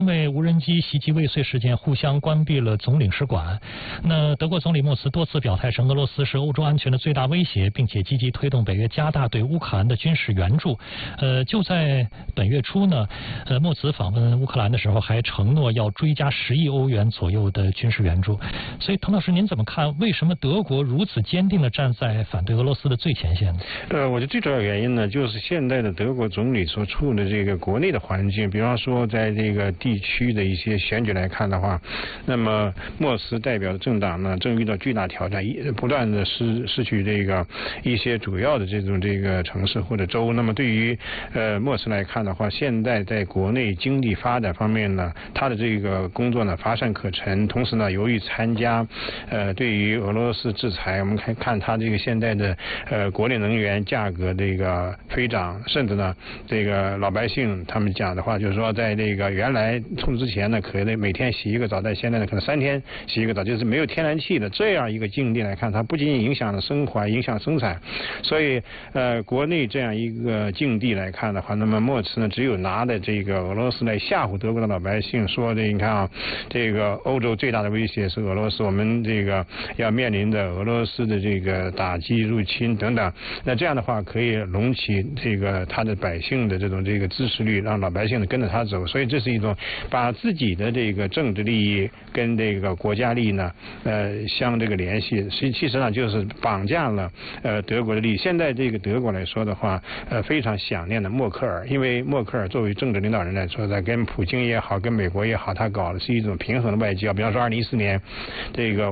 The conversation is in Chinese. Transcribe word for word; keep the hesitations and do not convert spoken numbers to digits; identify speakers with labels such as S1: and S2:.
S1: 因为无人机袭击未遂事件，互相关闭了总领事馆。那德国总理默茨多次表态称，俄罗斯是欧洲安全的最大威胁，并且积极推动北约加大对乌克兰的军事援助。呃，就在本月初呢，呃，默茨访问乌克兰的时候，还承诺要追加十亿欧元左右的军事援助。所以，滕老师，您怎么看？为什么德国如此坚定地站在反对俄罗斯的最前线呢？
S2: 呃，我觉得最主要原因呢，就是现在的德国总理所处的这个国内的环境，比方说在这个地区的一些选举来看的话，那么默茨代表的政党呢，正遇到巨大挑战，不断的失失去这个一些主要的这种这个城市或者州。那么对于呃默茨来看的话，现在在国内经济发展方面呢，他的这个工作呢乏善可陈，同时呢，由于参加呃对于俄罗斯制裁，我们看看他这个现在的呃国内能源价格这个飞涨，甚至呢这个老百姓他们讲的话就是说，在这个原来从之前呢，可能每天洗一个澡，在现在呢，可能三天洗一个澡，就是没有天然气的这样一个境地来看，它不仅仅影响了生活，影响生产。所以，呃，国内这样一个境地来看的话，那么默茨呢，只有拿的这个俄罗斯来吓唬德国的老百姓，说的你看啊，这个欧洲最大的威胁是俄罗斯，我们这个要面临着俄罗斯的这个打击、入侵等等。那这样的话，可以隆起这个他的百姓的这种这个支持率，让老百姓呢跟着他走。所以这是一种把自己的这个政治利益跟这个国家利益呢，呃，相这个联系，其其实呢就是绑架了呃德国的利益。现在这个德国来说的话，呃，非常想念的默克尔，因为默克尔作为政治领导人来说，在跟普京也好，跟美国也好，他搞的是一种平衡的外交。比方说，二零一四年这个